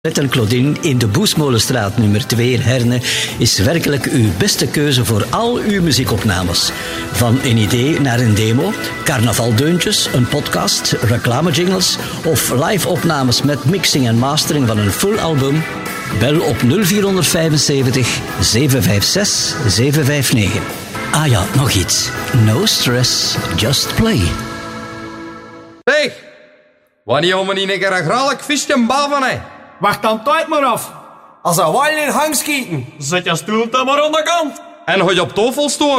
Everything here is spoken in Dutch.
Met Claudine in de Boesmolenstraat nummer 2 Herne is werkelijk uw beste keuze voor al uw muziekopnames. Van een idee naar een demo, carnavaldeuntjes, een podcast, reclamejingles of live-opnames met mixing en mastering van een full album. Bel op 0475 756 759. Ah ja, nog iets. No stress, just play. Zeg, wanneer gaan we niet een keer een graallijk visje baven, hè? Wacht dan tijd maar af. Als een wal in hangskieten. Zet je stoel dan maar aan de kant. En ga je op tafel staan?